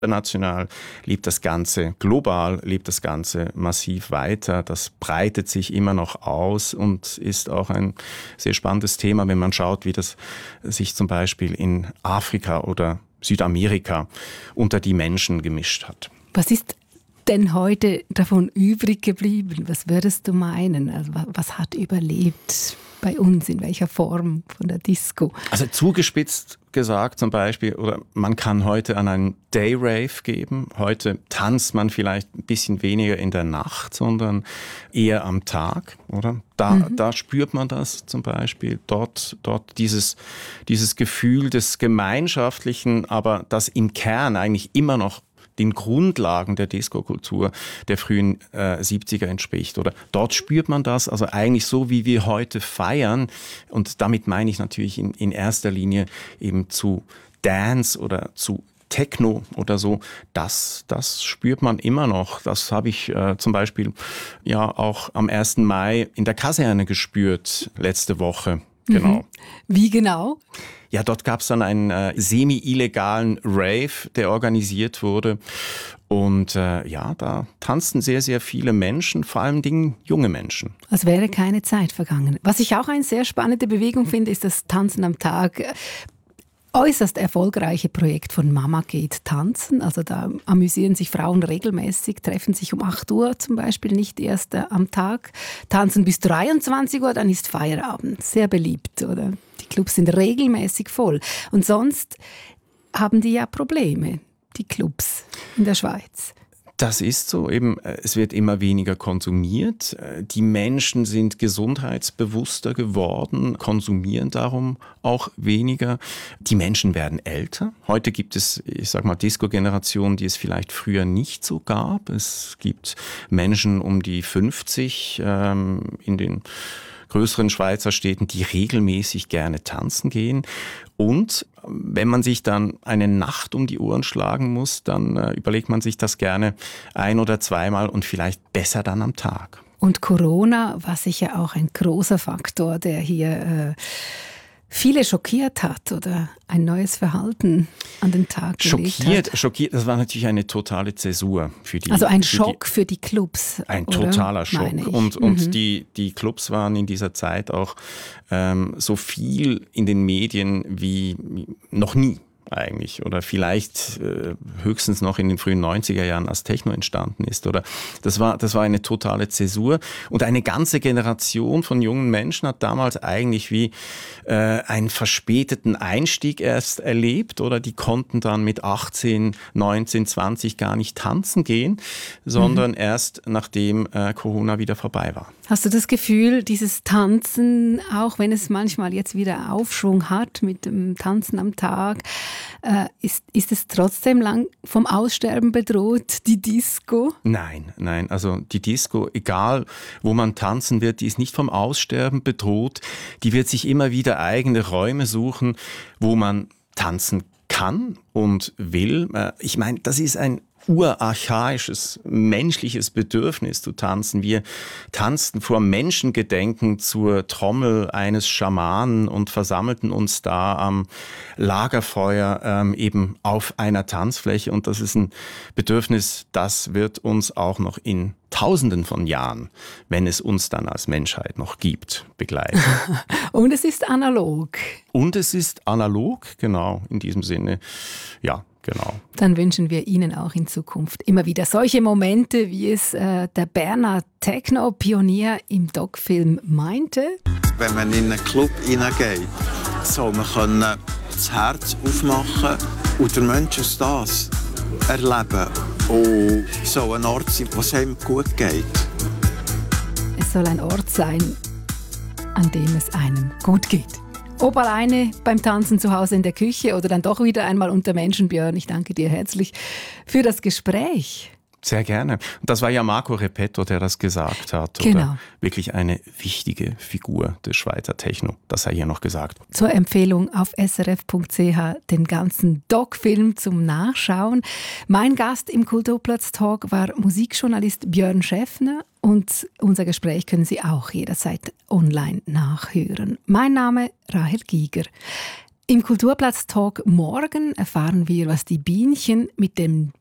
International lebt das Ganze, global lebt das Ganze massiv weiter. Das breitet sich immer noch aus und ist auch ein sehr spannendes Thema, wenn man schaut, wie das sich zum Beispiel in Afrika oder Südamerika unter die Menschen gemischt hat. Was ist denn heute davon übrig geblieben? Was würdest du meinen? Also was hat überlebt bei uns? In welcher Form von der Disco? Also zugespitzt gesagt zum Beispiel, oder man kann heute an einen Day-Rave geben. Heute tanzt man vielleicht ein bisschen weniger in der Nacht, sondern eher am Tag, oder? Da spürt man das zum Beispiel. Dort dieses Gefühl des Gemeinschaftlichen, aber das im Kern eigentlich immer noch den Grundlagen der Disco-Kultur der frühen 70er entspricht. Oder dort spürt man das, also eigentlich so, wie wir heute feiern. Und damit meine ich natürlich in erster Linie eben zu Dance oder zu Techno oder so. Das spürt man immer noch. Das habe ich zum Beispiel ja auch am 1. Mai in der Kaserne gespürt, letzte Woche. Genau. Wie genau? Ja, dort gab es dann einen semi-illegalen Rave, der organisiert wurde. Und da tanzten sehr, sehr viele Menschen, vor allem junge Menschen. Als wäre keine Zeit vergangen. Was ich auch eine sehr spannende Bewegung finde, ist das Tanzen am Tag. Äußerst erfolgreiche Projekt von Mama geht tanzen. Also da amüsieren sich Frauen regelmäßig, treffen sich um 8 Uhr zum Beispiel, nicht erst am Tag, tanzen bis 23 Uhr, dann ist Feierabend. Sehr beliebt, oder? Die Clubs sind regelmäßig voll. Und sonst haben die ja Probleme, die Clubs in der Schweiz. Das ist so, eben, es wird immer weniger konsumiert. Die Menschen sind gesundheitsbewusster geworden, konsumieren darum auch weniger. Die Menschen werden älter. Heute gibt es, ich sag mal, Disco-Generationen, die es vielleicht früher nicht so gab. Es gibt Menschen um die 50 in den größeren Schweizer Städten, die regelmäßig gerne tanzen gehen. Und wenn man sich dann eine Nacht um die Ohren schlagen muss, dann überlegt man sich das gerne 1- oder zweimal und vielleicht besser dann am Tag. Und Corona war sicher auch ein großer Faktor, der hier viele schockiert hat oder ein neues Verhalten an den Tag gelegt hat. Schockiert, das war natürlich eine totale Zäsur für die. Also ein Schock für die Clubs. Ein totaler Schock. Und die Clubs waren in dieser Zeit auch so viel in den Medien wie noch nie eigentlich. Oder vielleicht höchstens noch in den frühen 90er Jahren, als Techno entstanden ist. Oder das war eine totale Zäsur. Und eine ganze Generation von jungen Menschen hat damals eigentlich wie einen verspäteten Einstieg erst erlebt. Oder die konnten dann mit 18, 19, 20 gar nicht tanzen gehen, sondern erst nachdem Corona wieder vorbei war. Hast du das Gefühl, dieses Tanzen, auch wenn es manchmal jetzt wieder Aufschwung hat mit dem Tanzen am Tag, ist es trotzdem lang vom Aussterben bedroht, die Disco? Nein. Also die Disco, egal wo man tanzen wird, die ist nicht vom Aussterben bedroht. Die wird sich immer wieder eigene Räume suchen, wo man tanzen kann und will. Ich meine, das ist ein urarchaisches, menschliches Bedürfnis zu tanzen. Wir tanzten vor Menschengedenken zur Trommel eines Schamanen und versammelten uns da am Lagerfeuer eben auf einer Tanzfläche. Und das ist ein Bedürfnis, das wird uns auch noch in Tausenden von Jahren, wenn es uns dann als Menschheit noch gibt, begleiten. Und es ist analog. Und es ist analog, genau, in diesem Sinne, ja. Genau. Dann wünschen wir Ihnen auch in Zukunft immer wieder solche Momente, wie es der Berner Techno-Pionier im Doc-Film meinte. Wenn man in einen Club hineingeht, soll man das Herz aufmachen und der Menschenstars erleben. Und so ein Ort sein, wo es einem gut geht. Es soll ein Ort sein, an dem es einem gut geht. Ob alleine beim Tanzen zu Hause in der Küche oder dann doch wieder einmal unter Menschen, Björn, ich danke dir herzlich für das Gespräch. Sehr gerne. Und das war ja Marco Repetto, der das gesagt hat. Genau. Oder wirklich eine wichtige Figur des Schweizer Techno. Das sei hier noch gesagt. Zur Empfehlung auf srf.ch den ganzen Doc-Film zum Nachschauen. Mein Gast im Kulturplatz-Talk war Musikjournalist Björn Schäffner. Und unser Gespräch können Sie auch jederzeit online nachhören. Mein Name Rahel Giger. Im Kulturplatz-Talk morgen erfahren wir, was die Bienchen mit dem